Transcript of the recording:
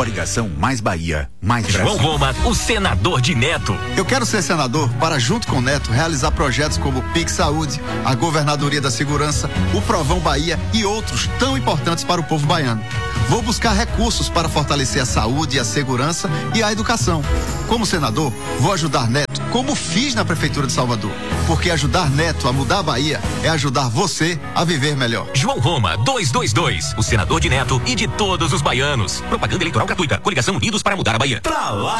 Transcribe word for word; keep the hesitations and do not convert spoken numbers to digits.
Coligação Mais Bahia, Mais Brasil. João Roma, o senador de Neto. Eu quero ser senador para, junto com o Neto, realizar projetos como o Pix Saúde, a Governadoria da Segurança, o Provão Bahia e outros tão importantes para o povo baiano. Vou buscar recursos para fortalecer a saúde, a segurança e a educação. Como senador, vou ajudar Neto, como fiz na Prefeitura de Salvador. Porque ajudar Neto a mudar a Bahia é ajudar você a viver melhor. João Roma, duzentos e vinte e dois, o senador de Neto e de todos os baianos. Propaganda eleitoral gratuita. Coligação Unidos para mudar a Bahia. Pra lá